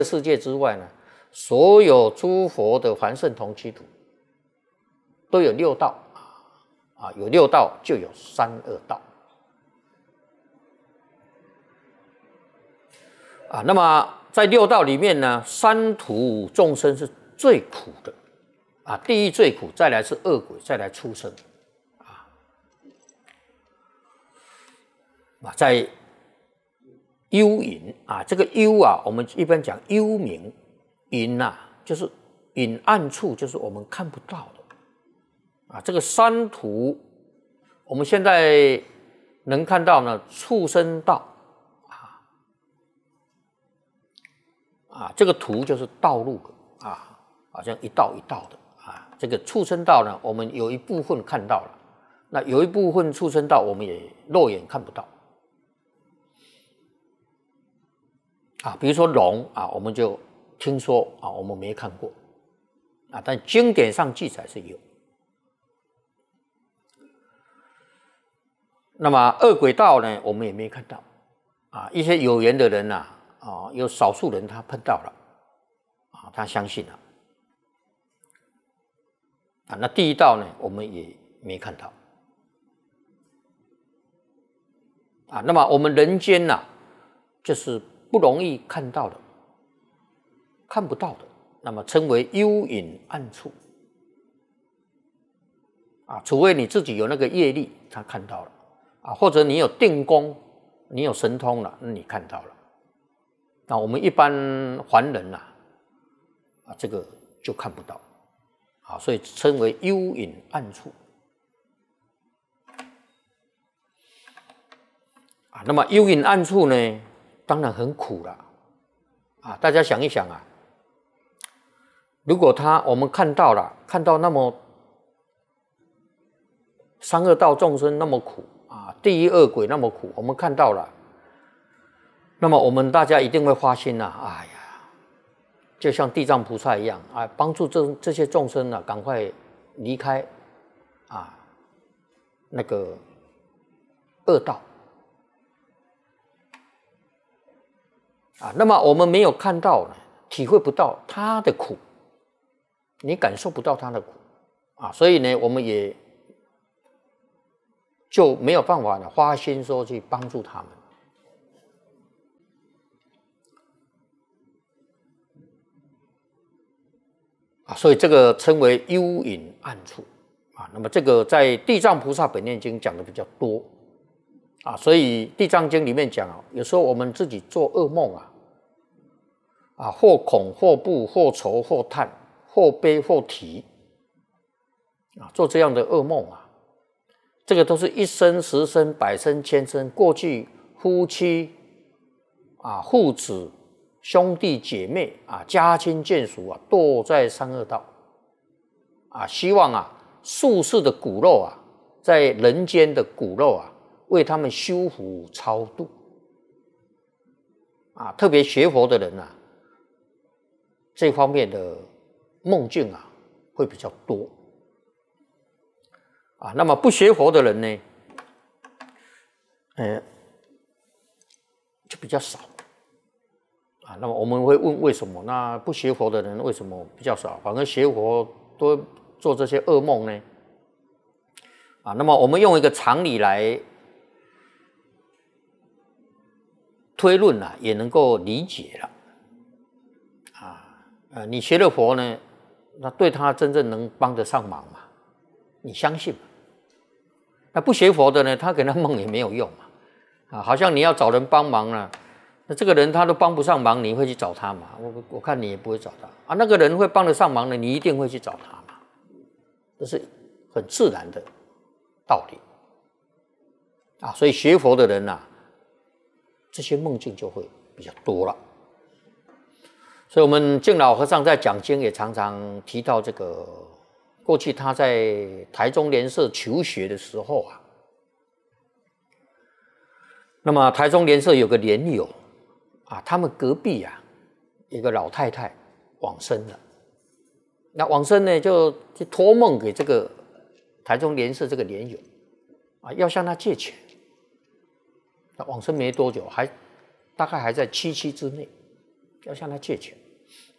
世界之外呢，所有诸佛的凡圣同居土都有六道啊，有六道就有三恶道啊。那么在六道里面呢，三途众生是最苦的啊，地狱最苦，再来是恶鬼，再来畜生啊，在幽隐啊，这个幽啊，我们一般讲幽冥，隐啊，就是隐暗处，就是我们看不到的啊。这个三途，我们现在能看到呢，畜生道啊，这个途就是道路啊，好像一道一道的啊。这个畜生道呢，我们有一部分看到了，那有一部分畜生道我们也肉眼看不到。啊，比如说龙啊，我们就听说啊，我们没看过啊，但经典上记载是有。那么恶鬼道呢，我们也没看到啊，一些有缘的人呐，啊，有少数人他碰到了啊，他相信了啊。那地狱道呢，我们也没看到啊。那么我们人间呐，就是不容易看到的，看不到的，那么称为幽隐暗处啊。除非你自己有那个业力，他看到了啊，或者你有定功，你有神通了，那你看到了。那我们一般凡人啊，这个就看不到啊，所以称为幽隐暗处啊。那么幽隐暗处呢，当然很苦了啊！大家想一想啊，如果我们看到那么三恶道众生那么苦啊，地狱恶鬼那么苦，我们看到了，那么我们大家一定会发心呐，哎呀，就像地藏菩萨一样啊，帮助这些众生啊，赶快离开啊那个恶道。啊，那么我们没有看到呢，体会不到他的苦，你感受不到他的苦啊，所以呢，我们也就没有办法呢，花心说去帮助他们啊，所以这个称为幽隐暗处啊。那么这个在《地藏菩萨本愿经》讲的比较多啊，所以《地藏经》里面讲啊，有时候我们自己做噩梦啊，或恐或怖或愁或叹或悲或啼啊，做这样的噩梦啊，这个都是一生十生百生千生，过去夫妻啊、父子兄弟姐妹啊、家亲眷属啊，堕在三恶道啊，希望啊宿世的骨肉啊，在人间的骨肉啊，为他们修福超度啊，特别学佛的人啊，这方面的梦境啊会比较多啊。那么不学佛的人呢，就比较少啊。那么我们会问为什么？那不学佛的人为什么比较少？反而学佛都做这些噩梦呢？啊，那么我们用一个常理来推论啊，也能够理解了。你学了佛呢，那对他真正能帮得上忙吗？你相信吗？那不学佛的呢，他给他梦也没有用嘛。啊，好像你要找人帮忙呢，那这个人他都帮不上忙，你会去找他吗？我看你也不会找他啊。那个人会帮得上忙的，你一定会去找他嘛。这是很自然的道理啊。所以学佛的人啊，这些梦境就会比较多了。所以我们净老和尚在讲经也常常提到这个，过去他在台中莲社求学的时候啊，那么台中莲社有个莲友啊，他们隔壁啊一个老太太往生了，那往生呢就托梦给这个台中莲社这个莲友啊，要向他借钱。那往生没多久，大概还在7期之内。 要向他借钱。